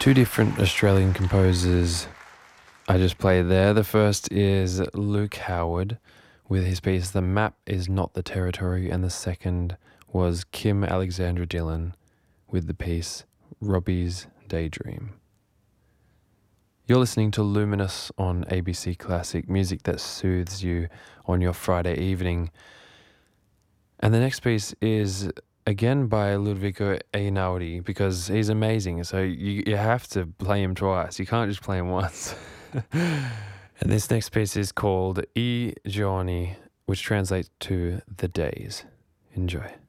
Two different Australian composers I just played there. The first is Luke Howard with his piece The Map Is Not the Territory, and the second was Kim Alexandra Dillon with the piece Robbie's Daydream. You're listening to Luminous on ABC Classic, music that soothes you on your Friday evening. And the next piece is again by Ludovico Einaudi, because he's amazing. So you have to play him twice. You can't just play him once. And this next piece is called I Giorni, which translates to The Days. Enjoy.